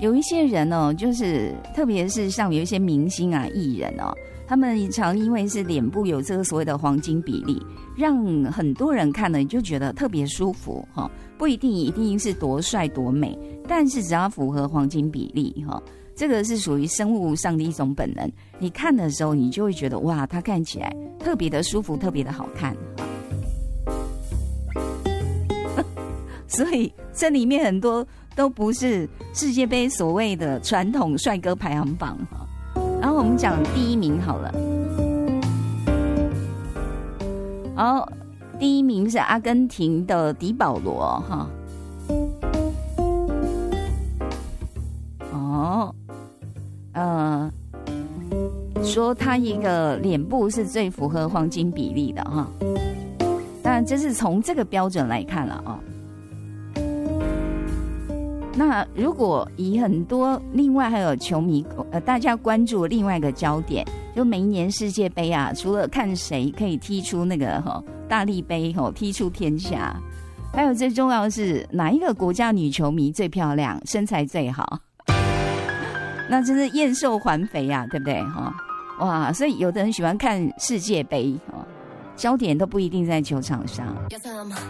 有一些人哦，就是特别是像有一些明星啊、艺人哦，他们常因为是脸部有这个所谓的黄金比例，让很多人看了你就觉得特别舒服哈，不一定是多帅多美，但是只要符合黄金比例哈，这个是属于生物上的一种本能。你看的时候，你就会觉得哇，它看起来特别的舒服，特别的好看。所以这里面很多都不是世界杯所谓的传统帅哥排行榜哈。然后我们讲第一名好了，好，第一名是阿根廷的迪保罗哈。说他一个脸部是最符合黄金比例的哈。当然这是从这个标准来看了啊。那如果以很多另外还有球迷大家关注另外一个焦点，就每一年世界杯啊，除了看谁可以踢出那个大力杯踢出天下，还有最重要的是哪一个国家女球迷最漂亮，身材最好，那真是燕瘦环肥啊，对不对哇，所以有的人喜欢看世界杯焦点都不一定在球场上。